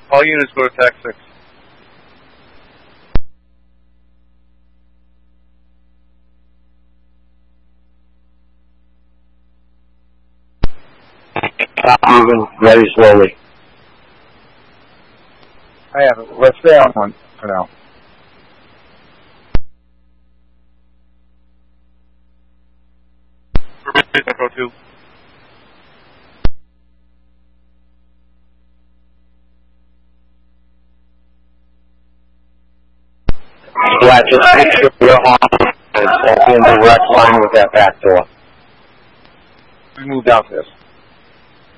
All units go to TAC 6. Moving very slowly. I have it. Let's stay on one for now. Echo 2. Yeah, just make sure you're on and be in direct line with that back door. We move downstairs.